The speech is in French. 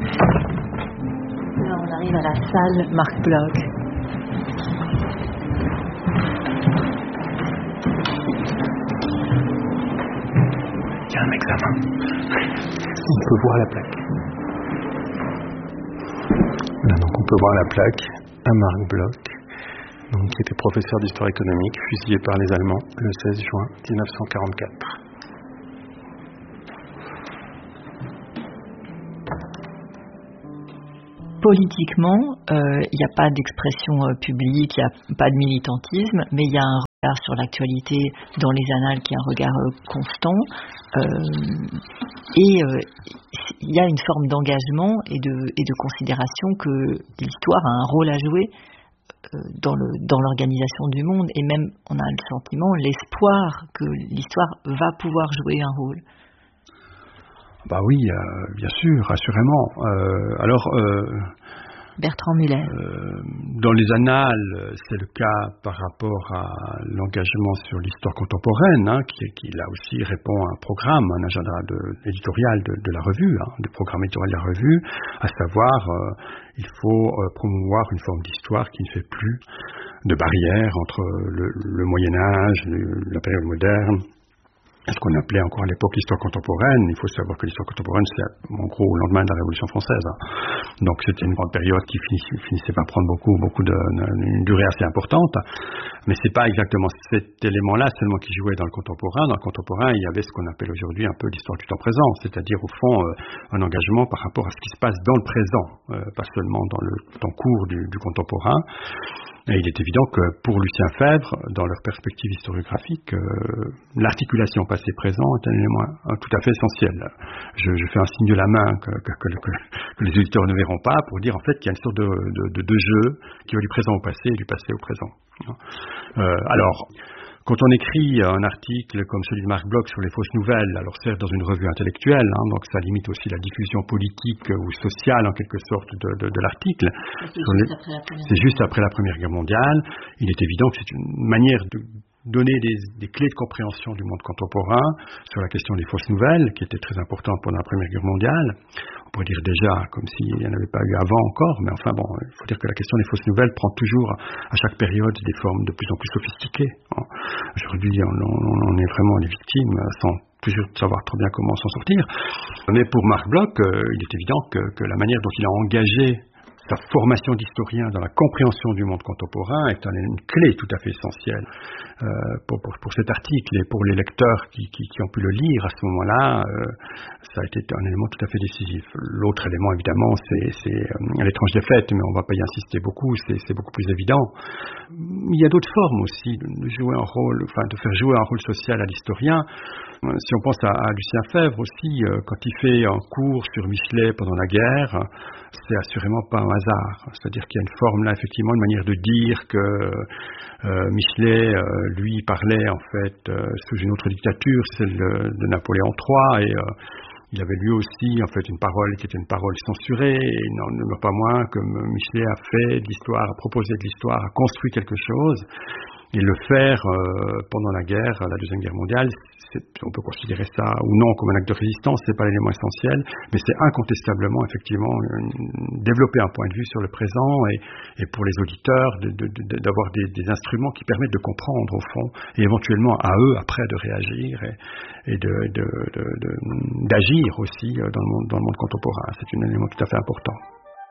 Là, on arrive à la salle Marc Bloch. Il y a un examen. On peut voir la plaque. Là, donc on peut voir la plaque à Marc Bloch, donc, qui était professeur d'histoire économique, fusillé par les Allemands le 16 juin 1944. Politiquement, il n'y a pas d'expression publique, il n'y a pas de militantisme, mais il y a un regard sur l'actualité dans les annales qui est un regard constant. Il y a une forme d'engagement et de considération que l'histoire a un rôle à jouer dans l'organisation du monde, et même on a le sentiment, l'espoir que l'histoire va pouvoir jouer un rôle. Bah oui, bien sûr, assurément. Bertrand Muller. Dans les annales, c'est le cas par rapport à l'engagement sur l'histoire contemporaine, qui là aussi répond à un programme, un agenda éditorial de la revue, du programme éditorial de la revue, à savoir, il faut promouvoir une forme d'histoire qui ne fait plus de barrière entre le Moyen-Âge, la période moderne, ce qu'on appelait encore à l'époque l'histoire contemporaine. Il faut savoir que l'histoire contemporaine, c'est en gros au lendemain de la Révolution française. Donc c'était une grande période qui finissait par prendre une durée assez importante. Mais c'est pas exactement cet élément-là seulement qui jouait dans le contemporain. Dans le contemporain, il y avait ce qu'on appelle aujourd'hui un peu l'histoire du temps présent, c'est-à-dire au fond un engagement par rapport à ce qui se passe dans le présent, pas seulement dans le temps court du contemporain. Et il est évident que pour Lucien Febvre, dans leur perspective historiographique, l'articulation passé-présent est un élément tout à fait essentiel. Je fais un signe de la main que les auditeurs ne verront pas pour dire en fait qu'il y a une sorte de jeu qui va du présent au passé et du passé au présent. Alors, quand on écrit un article comme celui de Marc Bloch sur les fausses nouvelles, alors certes dans une revue intellectuelle, donc ça limite aussi la diffusion politique ou sociale en quelque sorte de l'article. C'est juste après la Première Guerre mondiale. Il est évident que c'est une manière de donner des clés de compréhension du monde contemporain sur la question des fausses nouvelles, qui était très importante pendant la Première Guerre mondiale. On pourrait dire déjà, comme s'il n'y en avait pas eu avant encore, mais enfin bon, il faut dire que la question des fausses nouvelles prend toujours à chaque période des formes de plus en plus sophistiquées. Aujourd'hui, on est vraiment les victimes sans toujours savoir trop bien comment s'en sortir. Mais pour Marc Bloch, il est évident que la manière dont il a engagé sa formation d'historien dans la compréhension du monde contemporain est une clé tout à fait essentielle pour cet article, et pour les lecteurs qui ont pu le lire à ce moment-là, ça a été un élément tout à fait décisif. L'autre élément, évidemment, c'est l'étrange défaite, mais on ne va pas y insister beaucoup, c'est beaucoup plus évident. Il y a d'autres formes aussi de faire jouer un rôle social à l'historien. Si on pense à Lucien Febvre aussi, quand il fait un cours sur Michelet pendant la guerre, c'est assurément pas un hasard. C'est-à-dire qu'il y a une forme là, effectivement, une manière de dire que Michelet, lui, parlait en fait sous une autre dictature, celle de Napoléon III, et il avait lui aussi en fait une parole qui était une parole censurée, et il n'en est pas moins que Michelet a fait de l'histoire, a proposé de l'histoire, a construit quelque chose. Et le faire pendant la guerre, la Deuxième Guerre mondiale, on peut considérer ça ou non comme un acte de résistance, c'est pas l'élément essentiel, mais c'est incontestablement effectivement développer un point de vue sur le présent, et pour les auditeurs d'avoir des instruments qui permettent de comprendre au fond, et éventuellement à eux après de réagir et d'agir aussi dans le monde contemporain. C'est un élément tout à fait important.